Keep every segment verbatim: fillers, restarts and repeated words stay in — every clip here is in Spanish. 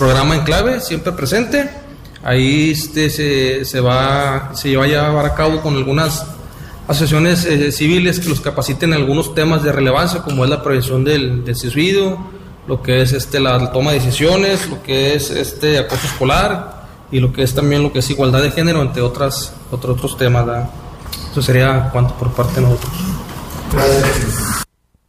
programa Enclave, siempre presente. Ahí este, se, se, va, se va a llevar a cabo con algunas asociaciones eh, civiles que los capaciten en algunos temas de relevancia, como es la prevención del, del suicidio, lo que es este, la toma de decisiones, lo que es este, acoso escolar y lo que es también lo que es igualdad de género, entre otras, otros, otros temas, ¿verdad? Eso sería cuanto por parte de nosotros. Gracias.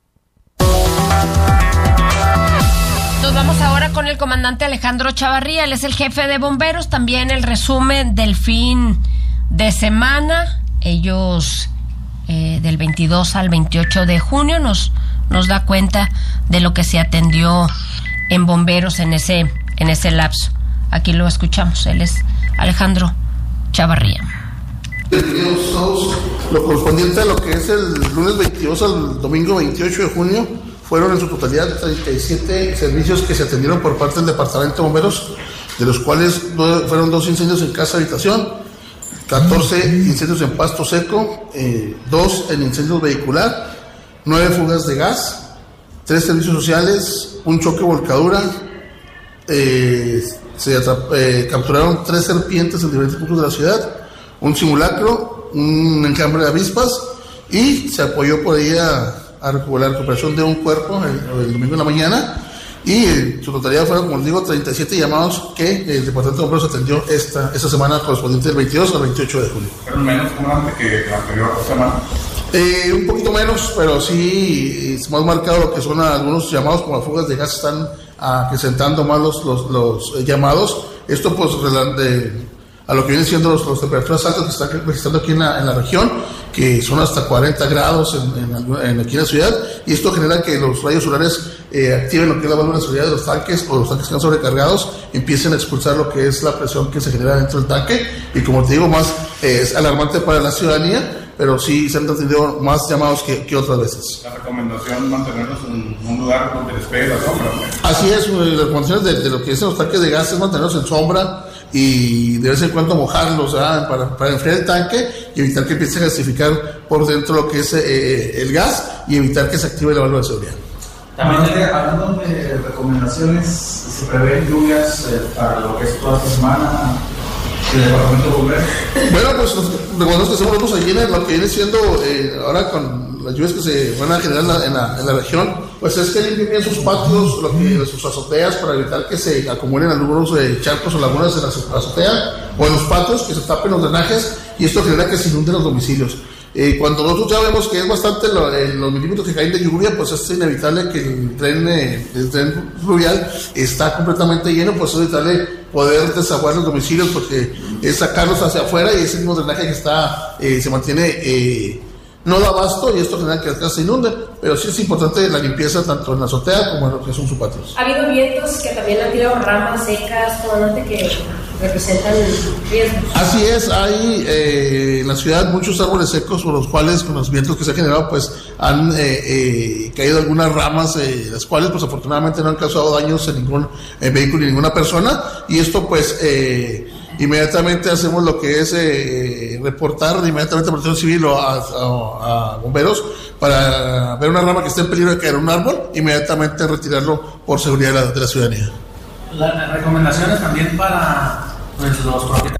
Nos vamos ahora con el comandante Alejandro Chavarría, él es el jefe de bomberos, también el resumen del fin de semana. Ellos eh, del veintidós al veintiocho de junio nos, nos da cuenta de lo que se atendió en bomberos en ese, en ese lapso. Aquí lo escuchamos, él es Alejandro Chavarría. Bienvenidos todos. Lo correspondiente a lo que es el lunes veintidós al domingo veintiocho de junio fueron en su totalidad treinta y siete servicios que se atendieron por parte del Departamento de Bomberos, de los cuales do, fueron dos incendios en casa habitación, catorce incendios en pasto seco, eh, dos en incendios vehicular, nueve fugas de gas, tres servicios sociales, un choque volcadura, eh, se atrap, eh, capturaron tres serpientes en diferentes puntos de la ciudad, un simulacro, un enjambre de avispas, y se apoyó por ahí a, a la recuperación de un cuerpo el, el domingo en la mañana, y en su totalidad fueron, como les digo, treinta y siete llamados que el Departamento de Bomberos atendió esta, esta semana correspondiente del veintidós al veintiocho de julio. ¿Fueron menos comandante que la anterior semana? Eh, un poquito menos, pero sí es más marcado lo que son algunos llamados, como las fugas de gas están acrecentando más los, los, los eh, llamados. Esto pues de, a lo que vienen siendo los, los temperaturas altas que están registrando aquí en la, en la región, que son hasta cuarenta grados en, en, en aquí en la ciudad, y esto genera que los rayos solares eh, activen lo que es la válvula de seguridad de los tanques, o los tanques que están sobrecargados empiecen a expulsar lo que es la presión que se genera dentro del tanque, y como te digo, más eh, es alarmante para la ciudadanía, pero sí se han atendido más llamados que, que otras veces. La recomendación es mantenerlos en un lugar donde les pegue la sombra. Así es, las recomendaciones de, de lo que dicen los tanques de gas es mantenerlos en sombra y de vez en cuando mojarlos, ¿verdad? para, para enfriar el tanque y evitar que empiece a gasificar por dentro lo que es eh, el gas y evitar que se active la válvula de seguridad. También hablando de recomendaciones, se prevén lluvias eh, para lo que es toda esta semana. ¿El Departamento de Bomberos? Bueno, pues los recordemos que hacemos nosotros allí en lo que viene siendo eh, ahora con las lluvias que se van a generar en la, en la, en la región, pues es que limpien bien sus patios, lo que, sus azoteas, para evitar que se acumulen algunos eh, charcos o lagunas en la azotea o en los patios, que se tapen los drenajes, y esto genera que se inunden los domicilios. Eh, cuando nosotros ya vemos que es bastante lo, eh, los milímetros que caen de lluvia, pues es inevitable que el tren, eh, el tren fluvial está completamente lleno, pues es inevitable poder desaguar los domicilios, porque es sacarlos hacia afuera y ese mismo drenaje que está eh, se mantiene eh, no da abasto, y esto genera que las casas se inunden, pero sí es importante la limpieza tanto en la azotea como en lo que son sus patios. Ha habido vientos que también han tirado ramas secas, comandante, que representan riesgos. Así es, hay eh, en la ciudad muchos árboles secos por los cuales, con los vientos que se han generado, pues han eh, eh, caído algunas ramas, eh, las cuales pues afortunadamente no han causado daños en ningún eh, vehículo ni ninguna persona, y esto pues eh, inmediatamente hacemos lo que es eh, reportar inmediatamente a Protección Civil o a, a, a bomberos para ver una rama que esté en peligro de caer en un árbol, inmediatamente retirarlo por seguridad de la, de la ciudadanía. Las recomendaciones también para pues, los propietarios.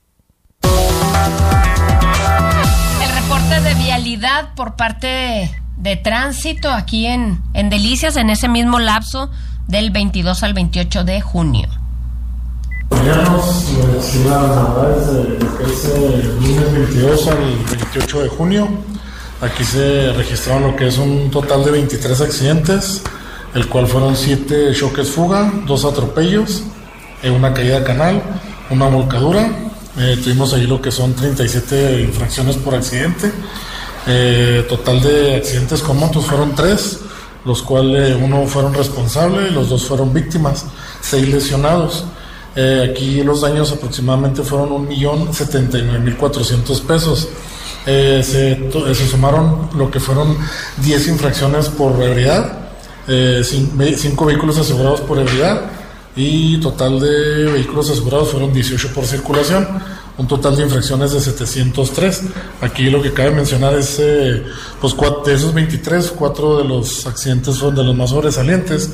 El reporte de vialidad por parte de, de tránsito aquí en, en Delicias, en ese mismo lapso del veintidós al veintiocho de junio. Mañanos, estimadas novedades de lo que es el lunes veintidós al veintiocho de junio. Aquí se registraron lo que es un total de veintitrés accidentes, el cual fueron siete choques fuga, dos atropellos, eh, una caída de canal, una volcadura. Eh, tuvimos ahí lo que son treinta y siete infracciones por accidente. Eh, total de accidentes con motos fueron tres, los cuales uno fueron responsables y los dos fueron víctimas, seis lesionados. Eh, aquí los daños aproximadamente fueron un millón setenta y nueve mil cuatrocientos pesos. Eh, se, to, se sumaron lo que fueron diez infracciones por ebriedad, eh, cinco vehículos asegurados por ebriedad, y total de vehículos asegurados fueron dieciocho por circulación, un total de infracciones de setecientos tres. Aquí lo que cabe mencionar es eh, pues cuatro, de esos veintitrés, cuatro de los accidentes fueron de los más sobresalientes.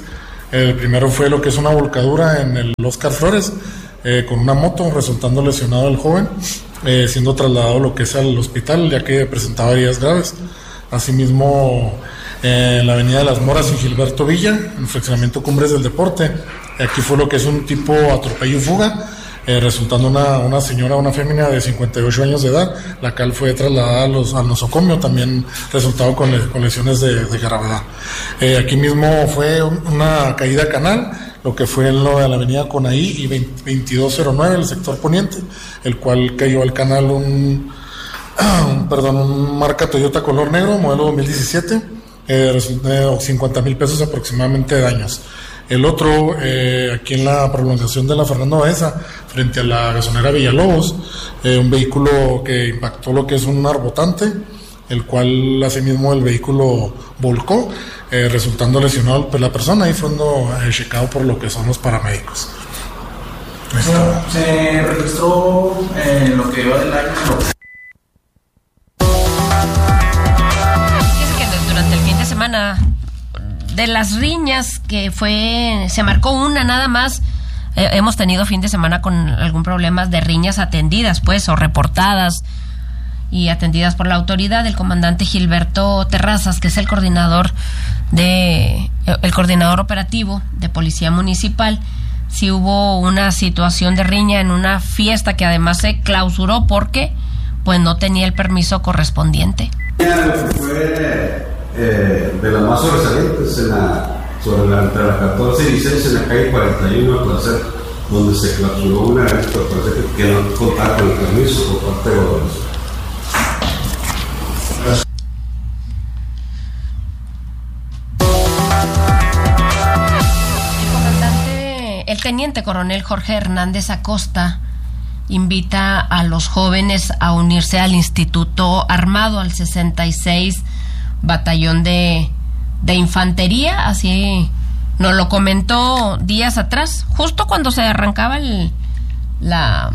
El primero fue lo que es una volcadura en el Oscar Flores, eh, con una moto, resultando lesionado el joven, eh, siendo trasladado lo que es al hospital, ya que presentaba heridas graves. Asimismo, eh, en la avenida de las Moras y Gilberto Villa, en el fraccionamiento Cumbres del Deporte, aquí fue lo que es un tipo atropello y fuga, eh, resultando una, una señora, una fémina de cincuenta y ocho años de edad, la cual fue trasladada a los, al nosocomio, también resultado con, con lesiones de, de gravedad. Eh, aquí mismo fue una caída a canal, lo que fue en lo de la avenida Conaí y veintidós cero nueve, el sector poniente, el cual cayó al canal un... Un, perdón, un marca Toyota color negro, modelo dos mil diecisiete, eh, cincuenta mil pesos aproximadamente de daños. El otro, eh, aquí en la prolongación de la Fernando Baeza, frente a la gasolinera Villalobos, eh, un vehículo que impactó lo que es un arbotante, el cual asimismo el vehículo volcó, eh, resultando lesionado pues, la persona, y fue eh, checado por lo que son los paramédicos. Se, se registró eh, lo que va del año. Semana de las riñas que fue, se marcó una nada más. Eh, hemos tenido fin de semana con algún problema de riñas atendidas, pues, o reportadas y atendidas por la autoridad. El comandante Gilberto Terrazas, que es el coordinador de, el coordinador operativo de Policía Municipal, sí hubo una situación de riña en una fiesta que además se clausuró porque, pues, no tenía el permiso correspondiente. Fue Eh, de las más sobresalientes en la, sobre la, entre la catorce y dieciséis en la calle cuarenta y uno, placer, donde se clausuró una evento que no contaba con el permiso por parte de gobierno. El comandante, el teniente coronel Jorge Hernández Acosta, invita a los jóvenes a unirse al Instituto Armado, al sesenta y seis Batallón de, de Infantería. Así nos lo comentó días atrás, justo cuando se arrancaba el, la,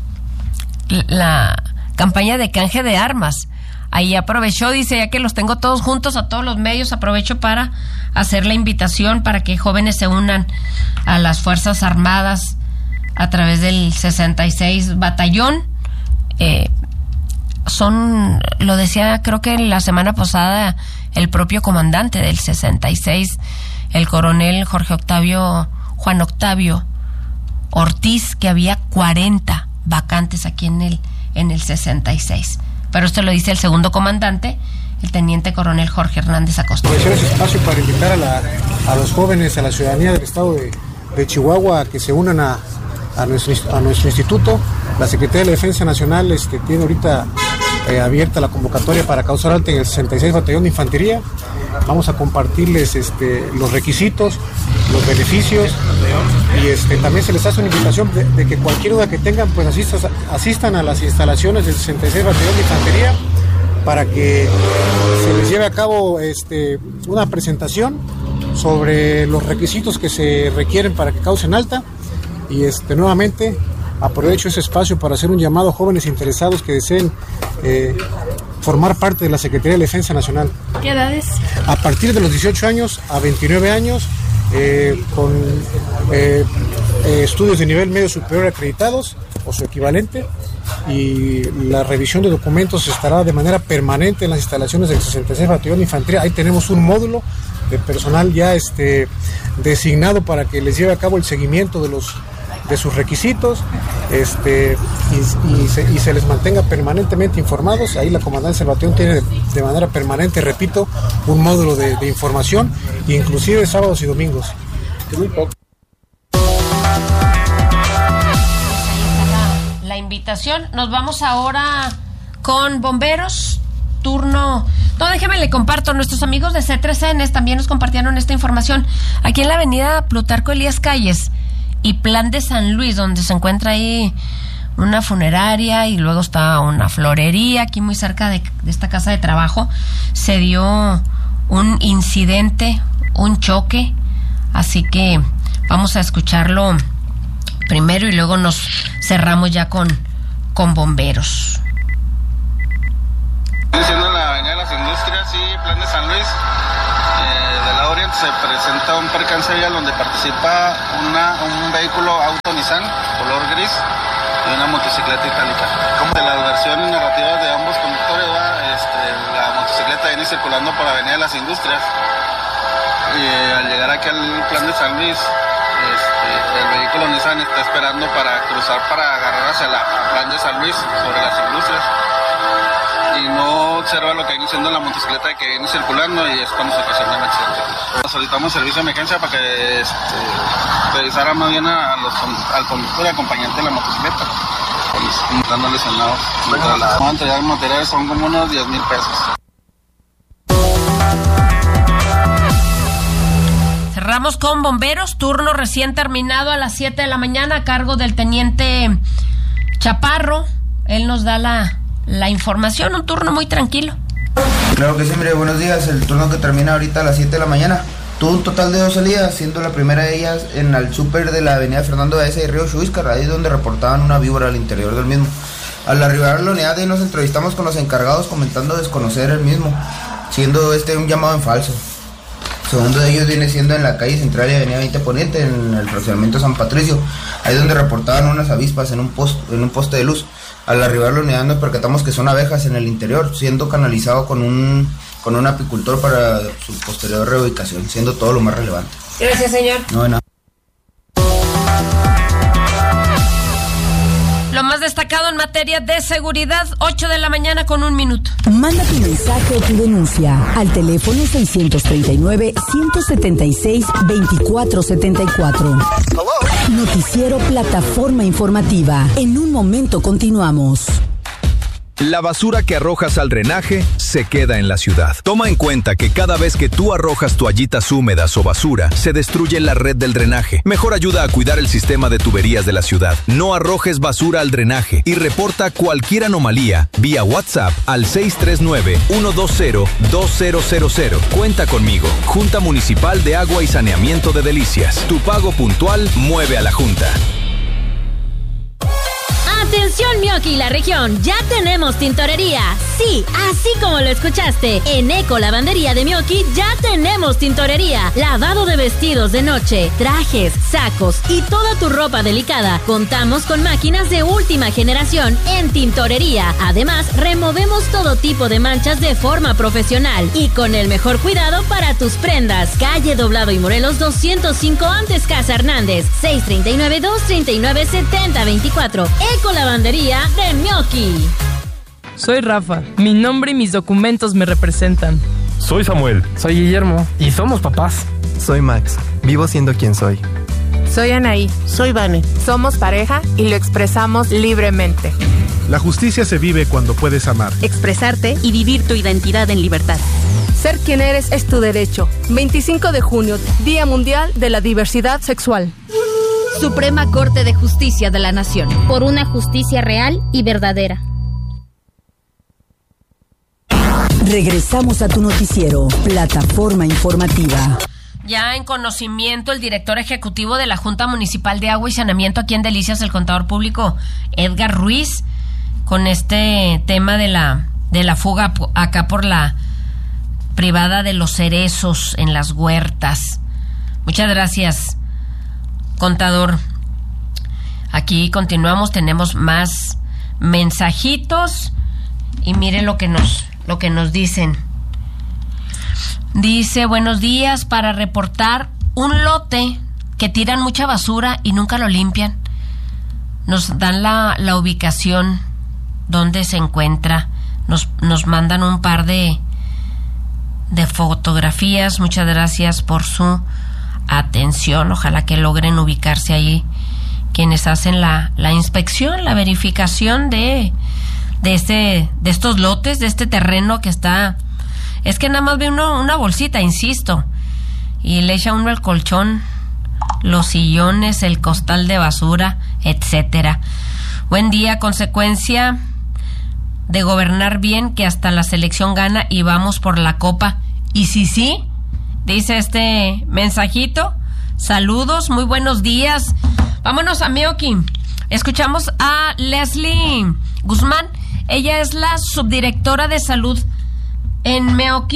la campaña de canje de armas. Ahí aprovechó, dice, ya que los tengo todos juntos, a todos los medios, aprovecho para hacer la invitación para que jóvenes se unan a las Fuerzas Armadas a través del sesenta y seis Batallón. Eh, son, lo decía creo que la semana pasada el propio comandante del sesenta y seis, el coronel Jorge Octavio, Juan Octavio Ortiz, que había cuarenta vacantes aquí en el, en el sesenta y seis. Pero esto lo dice el segundo comandante, el teniente coronel Jorge Hernández Acosta. Aprovechar ese espacio para invitar a, la, a los jóvenes, a la ciudadanía del estado de, de Chihuahua, a que se unan a, a, nuestro, a nuestro instituto. La Secretaría de la Defensa Nacional este, tiene ahorita eh, abierta la convocatoria para causar alta en el sesenta y seis Batallón de Infantería. Vamos a compartirles este, los requisitos, los beneficios, y este, también se les hace una invitación de, de que cualquier duda que tengan, pues asistan, asistan a las instalaciones del sesenta y seis Batallón de Infantería para que se les lleve a cabo este, una presentación sobre los requisitos que se requieren para que causen alta. Y este, nuevamente aprovecho ese espacio para hacer un llamado a jóvenes interesados que deseen eh, formar parte de la Secretaría de Defensa Nacional. ¿Qué edades? A partir de los dieciocho años a veintinueve años, eh, con eh, eh, estudios de nivel medio superior acreditados o su equivalente, y la revisión de documentos estará de manera permanente en las instalaciones del sesenta y seis Batallón de Infantería. Ahí tenemos un módulo de personal ya este, designado para que les lleve a cabo el seguimiento de los de sus requisitos este, y, y, se, y se les mantenga permanentemente informados. Ahí la comandancia del batallón tiene de, de manera permanente, repito, un módulo de, de información, inclusive sábados y domingos. Es muy poco. La, la invitación. Nos vamos ahora con bomberos. Turno. No, déjeme le comparto. Nuestros amigos de C tres N también nos compartieron esta información. Aquí en la avenida Plutarco Elías Calles y Plan de San Luis, donde se encuentra ahí una funeraria y luego está una florería, aquí muy cerca de, de esta casa de trabajo, se dio un incidente, un choque, así que vamos a escucharlo primero y luego nos cerramos ya con, con bomberos. Siendo la avenida de las Industrias y Plan de San Luis, eh, del lado Oriente se presenta un percance vial donde participa una, un vehículo auto Nissan color gris y una motocicleta itálica. Como de las versiones narrativas de ambos conductores, ¿va? Este, la motocicleta viene circulando por Avenida de las Industrias y eh, al llegar aquí al plan de San Luis, este, el vehículo Nissan está esperando para cruzar, para agarrar hacia la plan de San Luis sobre las Industrias y no observa lo que viene siendo la motocicleta que viene circulando y es cuando se ocasiona el accidente. Solicitamos servicio de emergencia para que este, revisara más bien a los, al conductor y acompañante de la motocicleta, estando lesionado. Vamos a entregar materiales, son como unos diez mil pesos. Cerramos con bomberos, turno recién terminado a las siete de la mañana a cargo del teniente Chaparro. Él nos da la, la información, un turno muy tranquilo. Claro que sí, mire, buenos días. El turno que termina ahorita a las siete de la mañana tuvo un total de dos salidas, siendo la primera de ellas en el súper de la avenida Fernando Baeza y Río Chuiscar, ahí donde reportaban una víbora al interior del mismo. Al arribar a la unidad de ahí nos entrevistamos con los encargados comentando desconocer el mismo, siendo este un llamado en falso. Segundo de ellos viene siendo en la calle central y avenida veinte Poniente, en el fraccionamiento San Patricio, ahí donde reportaban unas avispas en un, post, en un poste de luz. Al arribar a la unidad nos percatamos que son abejas en el interior, siendo canalizado con un, con un apicultor para su posterior reubicación, siendo todo lo más relevante. Gracias, señor. No, de nada. Lo más destacado en materia de seguridad, ocho de la mañana con un minuto. Manda tu mensaje o tu denuncia al teléfono seiscientos treinta y nueve, ciento setenta y seis, veinticuatro setenta y cuatro. Noticiero Plataforma Informativa. En un momento continuamos. La basura que arrojas al drenaje se queda en la ciudad. Toma en cuenta que cada vez que tú arrojas toallitas húmedas o basura, se destruye la red del drenaje. Mejor ayuda a cuidar el sistema de tuberías de la ciudad. No arrojes basura al drenaje y reporta cualquier anomalía vía WhatsApp al seis tres nueve, uno dos cero, dos cero cero cero. Cuenta conmigo. Junta Municipal de Agua y Saneamiento de Delicias. Tu pago puntual mueve a la Junta. Atención Mioki y la región, ya tenemos tintorería. Sí, así como lo escuchaste. En Eco Lavandería de Mioki ya tenemos tintorería. Lavado de vestidos de noche, trajes, sacos y toda tu ropa delicada. Contamos con máquinas de última generación en tintorería. Además, removemos todo tipo de manchas de forma profesional y con el mejor cuidado para tus prendas. Calle Doblado y Morelos doscientos cinco antes Casa Hernández. seis tres nueve, dos tres nueve, siete cero dos cuatro. Eco Lavandería de Mioki. Soy Rafa. Mi nombre y mis documentos me representan. Soy Samuel. Soy Guillermo. Y somos papás. Soy Max. Vivo siendo quien soy. Soy Anaí. Soy Vane. Somos pareja y lo expresamos libremente. La justicia se vive cuando puedes amar, expresarte y vivir tu identidad en libertad. Ser quien eres es tu derecho. veinticinco de junio, Día Mundial de la Diversidad Sexual. Suprema Corte de Justicia de la Nación. Por una justicia real y verdadera. Regresamos a tu noticiero, Plataforma Informativa. Ya en conocimiento, el director ejecutivo de la Junta Municipal de Agua y Saneamiento aquí en Delicias, el contador público Edgar Ruiz, con este tema de la, de la fuga acá por la privada de los cerezos en las huertas. Muchas gracias, contador. Aquí continuamos, tenemos más mensajitos y mire lo que nos, lo que nos dicen. Dice, buenos días, para reportar un lote que tiran mucha basura y nunca lo limpian. Nos dan la, la ubicación donde se encuentra. Nos, nos mandan un par de, de fotografías. Muchas gracias por su atención. Ojalá que logren ubicarse ahí quienes hacen la, la inspección, la verificación de, de, este, de estos lotes, de este terreno que está... Es que nada más ve uno una bolsita, insisto, y le echa uno el colchón, los sillones, el costal de basura, etcétera. Buen día, consecuencia de gobernar bien, que hasta la selección gana y vamos por la copa. Y sí, sí, dice este mensajito. Saludos, muy buenos días. Vámonos a Mioki. Escuchamos a Leslie Guzmán. Ella es la subdirectora de salud en Meoqui,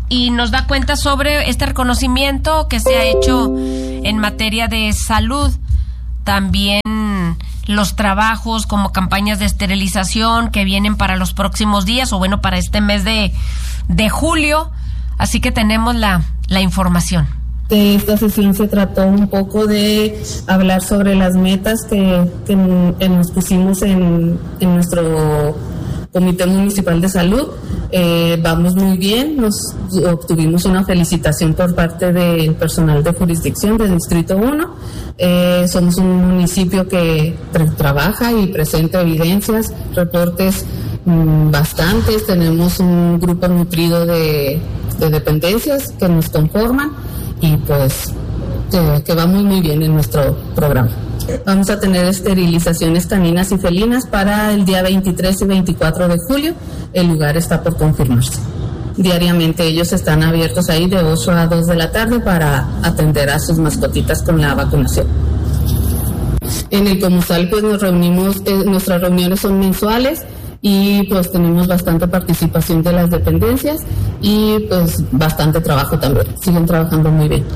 y nos da cuenta sobre este reconocimiento que se ha hecho en materia de salud. También los trabajos como campañas de esterilización que vienen para los próximos días, o bueno, para este mes de, de julio. Así que tenemos la, la información. Esta sesión se trató un poco de hablar sobre las metas que, que, que nos pusimos en, en nuestro Comité Municipal de Salud. Eh, vamos muy bien, nos obtuvimos una felicitación por parte del personal de jurisdicción del Distrito uno. Eh, somos un municipio que tra- trabaja y presenta evidencias, reportes mmm, bastantes. Tenemos un grupo nutrido de, de dependencias que nos conforman y pues que, que va muy muy bien en nuestro programa. Vamos a tener esterilizaciones caninas y felinas para el día veintitrés y veinticuatro de julio. El lugar está por confirmarse. Diariamente ellos están abiertos ahí de ocho a dos de la tarde para atender a sus mascotitas con la vacunación. En el Comusal pues nos reunimos, eh, nuestras reuniones son mensuales y pues tenemos bastante participación de las dependencias y pues bastante trabajo también. Siguen trabajando muy bien.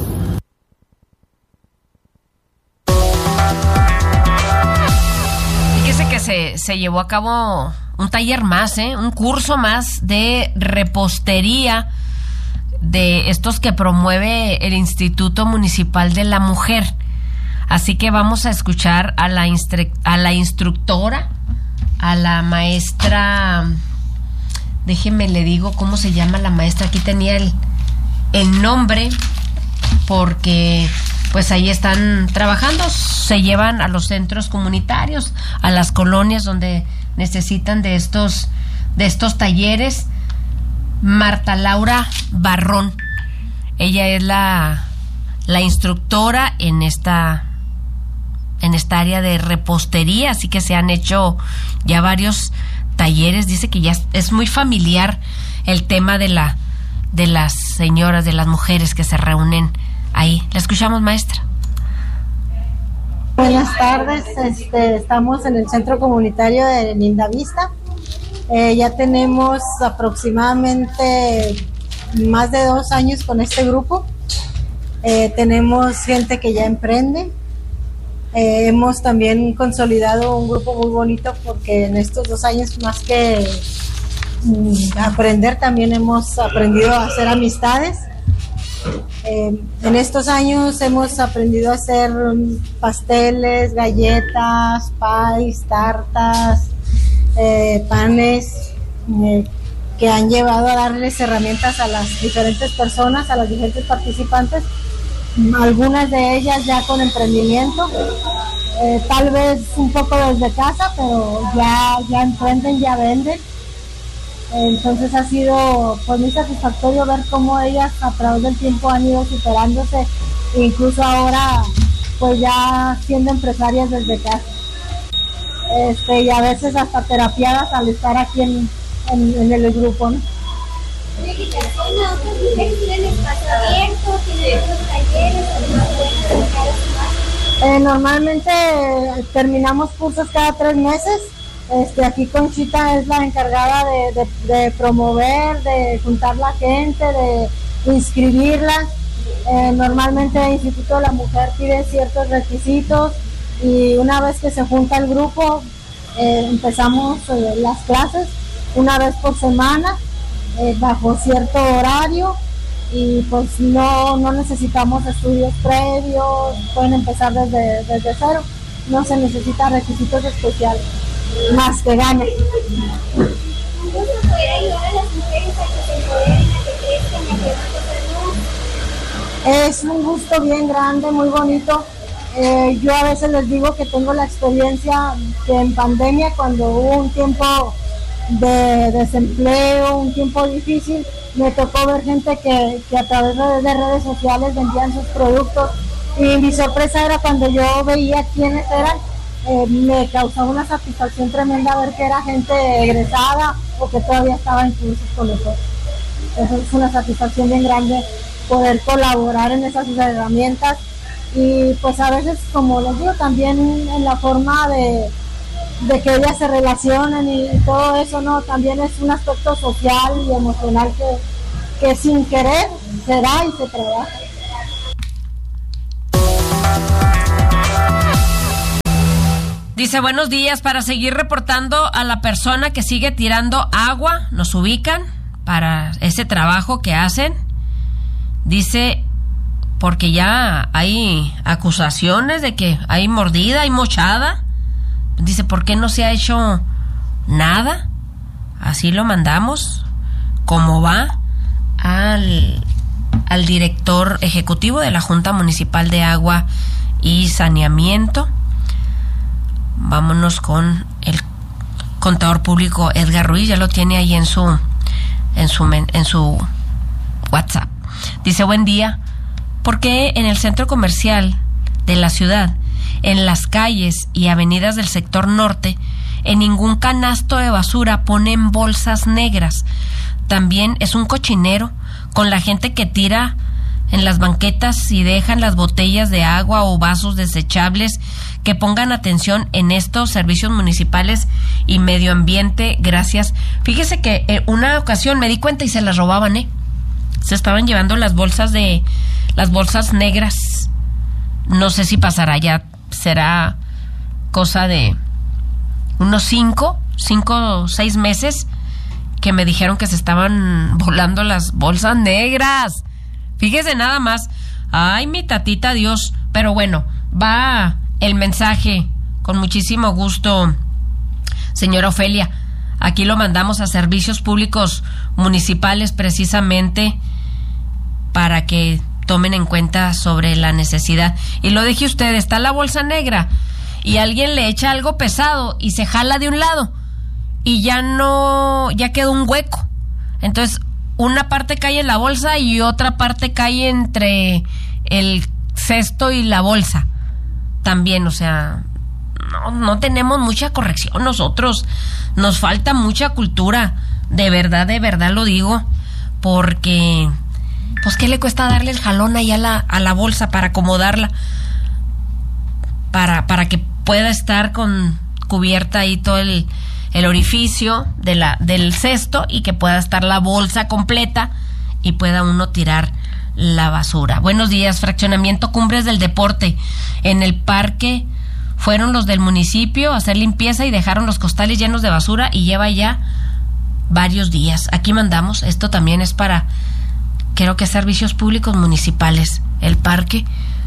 Se, se llevó a cabo un taller más, ¿eh? un curso más de repostería, de estos que promueve el Instituto Municipal de la Mujer. Así que vamos a escuchar a la, instru- a la instructora, a la maestra, déjeme le digo cómo se llama la maestra, aquí tenía el, el nombre, porque pues ahí están trabajando, se llevan a los centros comunitarios, a las colonias donde necesitan de estos, de estos talleres. Marta Laura Barrón, ella es la, la instructora en esta, en esta área de repostería, así que se han hecho ya varios talleres. Dice que ya es, es muy familiar el tema de la, de las señoras, de las mujeres que se reúnen ahí. La escuchamos, maestra. Buenas tardes, este, estamos en el centro comunitario de Lindavista. Eh, ya tenemos aproximadamente más de dos años con este grupo. Eh, tenemos gente que ya emprende. Eh, hemos también consolidado un grupo muy bonito porque en estos dos años, más que mm, aprender, también hemos aprendido a hacer amistades. Eh, en estos años hemos aprendido a hacer pasteles, galletas, pies, tartas, eh, panes, eh, que han llevado a darles herramientas a las diferentes personas, a las diferentes participantes, algunas de ellas ya con emprendimiento, eh, tal vez un poco desde casa, pero ya, ya emprenden, ya venden. Entonces ha sido pues muy satisfactorio ver cómo ellas a través del tiempo han ido superándose, incluso ahora pues ya siendo empresarias desde casa, este, y a veces hasta terapiadas al estar aquí en, en, en el grupo, ¿no? ¿Tienen espacio abierto? ¿Tienen otros talleres? Eh, normalmente eh, terminamos cursos cada tres meses. Este, aquí Conchita es la encargada de, de, de promover, de juntar la gente, de inscribirla. Eh, normalmente el Instituto de la Mujer pide ciertos requisitos y una vez que se junta el grupo eh, empezamos eh, las clases una vez por semana eh, bajo cierto horario y pues no, no necesitamos estudios previos, pueden empezar desde, desde cero, no se necesitan requisitos especiales más que ganas. Es un gusto bien grande, muy bonito. Eh, yo a veces les digo que tengo la experiencia que en pandemia, cuando hubo un tiempo de desempleo, un tiempo difícil, me tocó ver gente que, que a través de, de redes sociales vendían sus productos y mi sorpresa era cuando yo veía quiénes eran. Eh, me causaba una satisfacción tremenda ver que era gente egresada o que todavía estaba en cursos con nosotros. Eso es una satisfacción bien grande poder colaborar en esas herramientas y pues a veces, como les digo, también en la forma de, de que ellas se relacionen y, y todo eso, ¿no? También es un aspecto social y emocional que, que sin querer se da y se trabaja. Dice, buenos días, para seguir reportando a la persona que sigue tirando agua, nos ubican para ese trabajo que hacen. Dice, porque ya hay acusaciones de que hay mordida, hay mochada. Dice, ¿por qué no se ha hecho nada? Así lo mandamos, como va, al, al director ejecutivo de la Junta Municipal de Agua y Saneamiento. Vámonos con el contador público Edgar Ruiz, ya lo tiene ahí en su en su en su WhatsApp. Dice, buen día. ¿Por qué en el centro comercial de la ciudad, en las calles y avenidas del sector norte, en ningún canasto de basura ponen bolsas negras? También es un cochinero con la gente que tira en las banquetas y dejan las botellas de agua o vasos desechables. Que pongan atención en estos servicios municipales y medio ambiente, gracias. Fíjese que en una ocasión me di cuenta y se las robaban, ¿eh? Se estaban llevando las bolsas de, las bolsas negras. No sé si pasará ya, será cosa de unos cinco, cinco o seis meses que me dijeron que se estaban volando las bolsas negras. Fíjese nada más. Ay, mi tatita Dios. Pero bueno, va el mensaje con muchísimo gusto, señora Ofelia. Aquí lo mandamos a servicios públicos municipales precisamente para que tomen en cuenta sobre la necesidad. Y lo dije usted, está la bolsa negra y alguien le echa algo pesado y se jala de un lado y ya no, ya quedó un hueco. Entonces una parte cae en la bolsa y otra parte cae entre el cesto y la bolsa. También, o sea, no, no tenemos mucha corrección nosotros, nos falta mucha cultura, de verdad, de verdad lo digo, porque, pues, ¿qué le cuesta darle el jalón ahí a la, a la bolsa para acomodarla? Para, para que pueda estar con cubierta ahí todo el, el orificio de la, del cesto y que pueda estar la bolsa completa y pueda uno tirar la basura. Buenos días, fraccionamiento Cumbres del Deporte. En el parque fueron los del municipio a hacer limpieza y dejaron los costales llenos de basura y lleva ya varios días. Aquí mandamos, esto también es para, creo que servicios públicos municipales, el parque.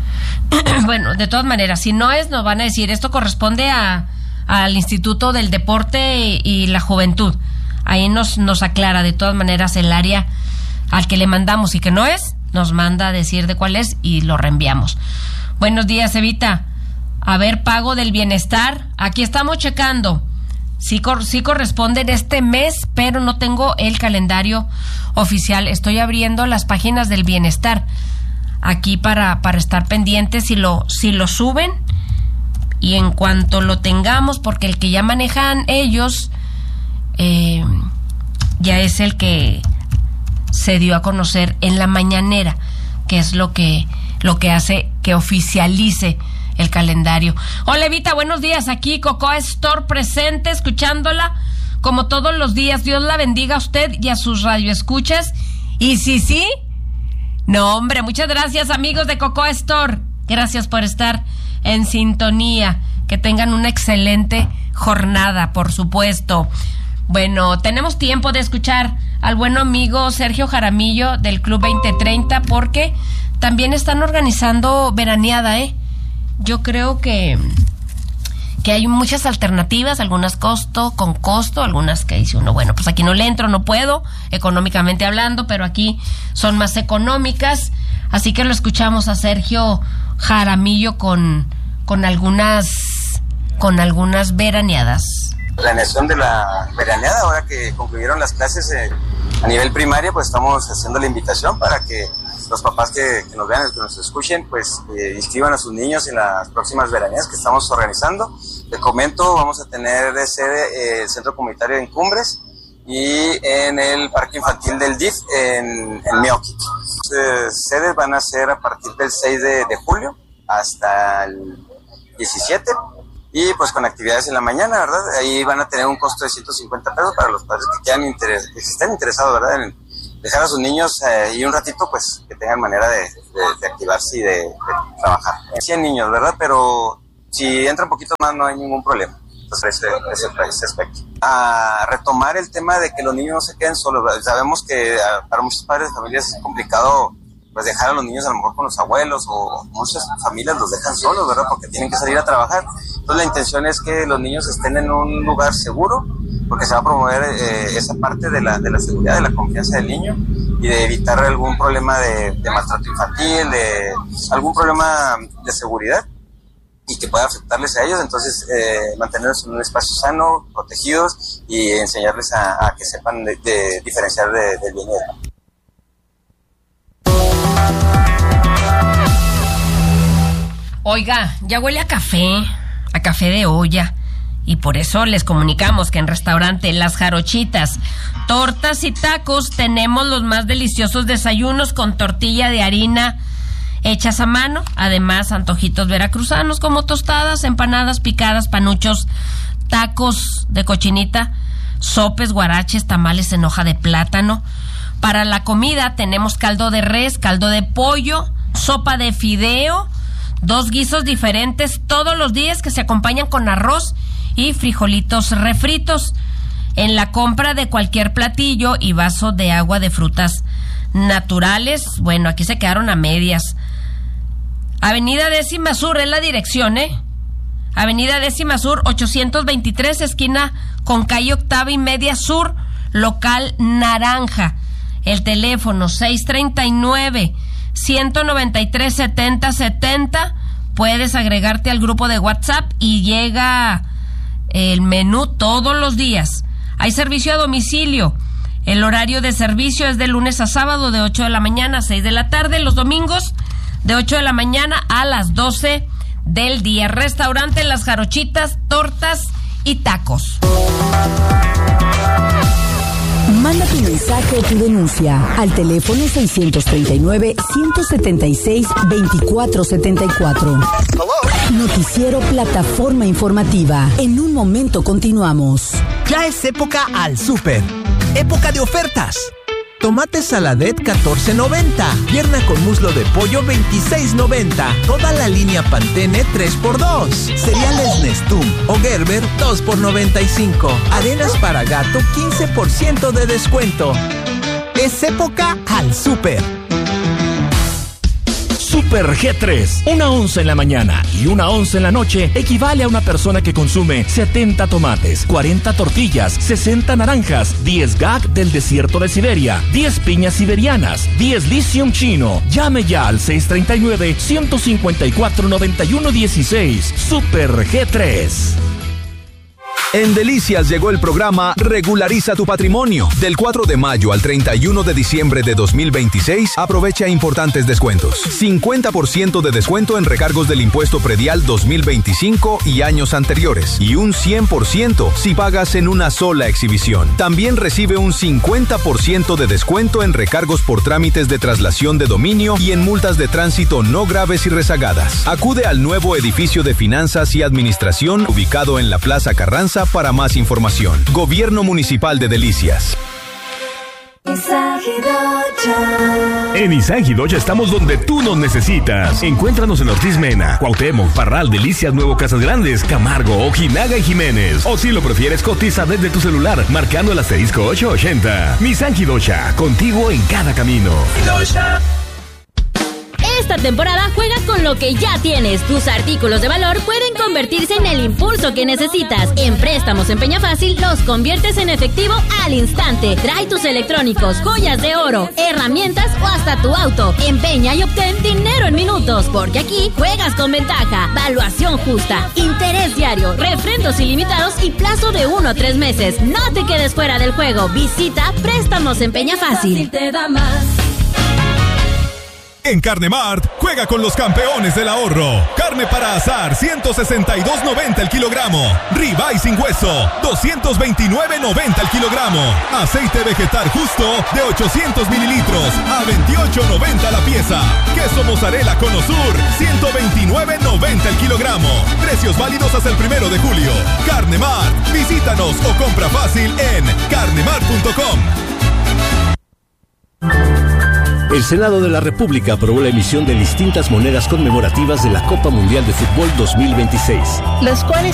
Bueno, de todas maneras, si no es, nos van a decir, esto corresponde a al Instituto del Deporte y, y la Juventud. Ahí nos, nos aclara de todas maneras el área al que le mandamos y que no es, nos manda a decir de cuál es y lo reenviamos. Buenos días, Evita. A ver, pago del bienestar. Aquí estamos checando. Sí, cor- sí corresponde en este mes, pero no tengo el calendario oficial. Estoy abriendo las páginas del bienestar aquí para, para estar pendientes si lo, si lo suben. Y en cuanto lo tengamos, porque el que ya manejan ellos eh, ya es el que se dio a conocer en la mañanera, que es lo que lo que hace que oficialice el calendario. Hola, Evita, buenos días. Aquí Cocoa Store presente, escuchándola como todos los días. Dios la bendiga a usted y a sus radioescuchas. Y sí, sí, no, hombre, muchas gracias, amigos de Cocoa Store. Gracias por estar en sintonía. Que tengan una excelente jornada, por supuesto. Bueno, tenemos tiempo de escuchar al buen amigo Sergio Jaramillo del Club veinte treinta, porque también están organizando veraneada, ¿eh? Yo creo que, que hay muchas alternativas, algunas costo, con costo, algunas que dice uno, bueno, pues aquí no le entro, no puedo, económicamente hablando, pero aquí son más económicas. Así que lo escuchamos a Sergio Jaramillo con, con algunas, con algunas veraneadas. Planeación de la veraneada, ahora que concluyeron las clases eh, a nivel primaria, pues estamos haciendo la invitación para que los papás que, que nos vean, que nos escuchen, pues eh, inscriban a sus niños en las próximas veraneadas que estamos organizando. Te comento, vamos a tener de sede eh, el Centro Comunitario en Cumbres y en el Parque Infantil del D I F en, en Mioqui. Las sedes van a ser a partir del seis de, de julio hasta el diecisiete. Y pues con actividades en la mañana, ¿verdad? Ahí van a tener un costo de ciento cincuenta pesos para los padres que quieran interes- que estén interesados, ¿verdad? En dejar a sus niños eh, y un ratito, pues, que tengan manera de, de, de activarse y de, de trabajar. cien niños, ¿verdad? Pero si entra un poquito más no hay ningún problema. Entonces, ese, ese, ese aspecto. A retomar el tema de que los niños no se queden solos. Sabemos que a, para muchos padres de familias es complicado pues dejar a los niños a lo mejor con los abuelos, o muchas familias los dejan solos, ¿verdad? Porque tienen que salir a trabajar. Entonces la intención es que los niños estén en un lugar seguro, porque se va a promover eh, esa parte de la, de la seguridad, de la confianza del niño, y de evitar algún problema de, de maltrato infantil, de algún problema de seguridad y que pueda afectarles a ellos. Entonces eh, mantenerlos en un espacio sano, protegidos, y enseñarles a, a que sepan de, de diferenciar de, del bien y del mal. Oiga, ya huele a café, a café de olla, y por eso les comunicamos que en restaurante Las Jarochitas, tortas y tacos, tenemos los más deliciosos desayunos con tortilla de harina hechas a mano, además antojitos veracruzanos como tostadas, empanadas picadas, panuchos, tacos de cochinita, sopes, guaraches, tamales en hoja de plátano. Para la comida tenemos caldo de res, caldo de pollo, sopa de fideo, dos guisos diferentes todos los días que se acompañan con arroz y frijolitos refritos. En la compra de cualquier platillo y vaso de agua de frutas naturales, bueno, aquí se quedaron a medias. Avenida Décima Sur es la dirección, ¿eh? Avenida Décima Sur, ochocientos veintitrés, esquina con calle Octava y Media Sur, local Naranja. El teléfono seis treinta y nueve, ciento noventa y tres, setenta setenta. Puedes agregarte al grupo de WhatsApp y llega el menú todos los días. Hay servicio a domicilio. El horario de servicio es de lunes a sábado de ocho de la mañana a seis de la tarde. Los domingos de ocho de la mañana a las doce del día. Restaurante Las Jarochitas, tortas y tacos. Manda tu mensaje o tu denuncia al teléfono seiscientos treinta y nueve, ciento setenta y seis, veinticuatro setenta y cuatro. Noticiero Plataforma Informativa. En un momento continuamos. Ya es época al súper. Época de ofertas. Tomate saladet catorce noventa. Pierna con muslo de pollo veintiséis noventa. Toda la línea Pantene tres por dos. Cereales Nestum o Gerber dos por noventa y cinco. Arenas para gato quince por ciento de descuento. Es época al súper. Super G tres. Una onza en la mañana y una onza en la noche equivale a una persona que consume setenta tomates, cuarenta tortillas, sesenta naranjas, diez gag del desierto de Siberia, diez piñas siberianas, diez lithium chino. Llame ya al seis treinta y nueve, ciento cincuenta y cuatro, noventa y uno dieciséis. Super G tres. En Delicias llegó el programa Regulariza tu Patrimonio. Del cuatro de mayo al treinta y uno de diciembre de dos mil veintiséis, aprovecha importantes descuentos. cincuenta por ciento de descuento en recargos del impuesto predial dos mil veinticinco y años anteriores. Y un cien por ciento si pagas en una sola exhibición. También recibe un cincuenta por ciento de descuento en recargos por trámites de traslación de dominio y en multas de tránsito no graves y rezagadas. Acude al nuevo edificio de finanzas y administración ubicado en la Plaza Carranza para más información. Gobierno Municipal de Delicias. En Isagi Docha estamos donde tú nos necesitas. Encuéntranos en Ortiz Mena, Cuauhtémoc, Parral, Delicias, Nuevo Casas Grandes, Camargo, Ojinaga y Jiménez. O si lo prefieres, cotiza desde tu celular marcando el asterisco ocho ochenta. Isagi Docha, contigo en cada camino. Esta temporada juega con lo que ya tienes. Tus artículos de valor pueden convertirse en el impulso que necesitas. En Préstamos en Peña Fácil los conviertes en efectivo al instante. Trae tus electrónicos, joyas de oro, herramientas o hasta tu auto. Empeña y obtén dinero en minutos, porque aquí juegas con ventaja. Valuación justa, interés diario, refrendos ilimitados y plazo de uno a tres meses. No te quedes fuera del juego. Visita Préstamos en Peña Fácil. Te da más. En Carne Mart, juega con los campeones del ahorro. Carne para asar, ciento sesenta y dos noventa el kilogramo. Ribeye sin hueso, doscientos veintinueve noventa el kilogramo. Aceite vegetal justo de ochocientos mililitros a veintiocho noventa la pieza. Queso mozzarella Cono Sur, ciento veintinueve noventa el kilogramo. Precios válidos hasta el primero de julio. Carne Mart, visítanos o compra fácil en carnemart punto com. El Senado de la República aprobó la emisión de distintas monedas conmemorativas de la Copa Mundial de Fútbol dos mil veintiséis, las cuales